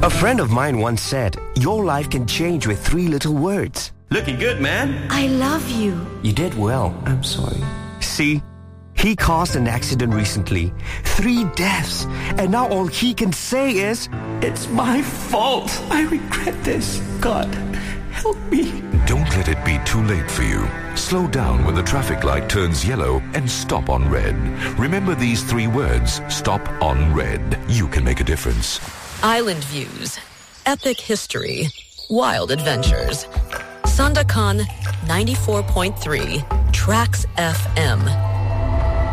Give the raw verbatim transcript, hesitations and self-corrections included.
A friend of mine once said, your life can change with three little words. Looking good, man. I love you. You did well. I'm sorry. See, he caused an accident recently. Three deaths. And now all he can say is, it's my fault. I regret this. God, help me. Don't let it be too late for you. Slow down when the traffic light turns yellow and stop on red. Remember these three words. Stop on red. You can make a difference. Island views, epic history, wild adventures. Sandakan ninety-four point three, Tracks F M.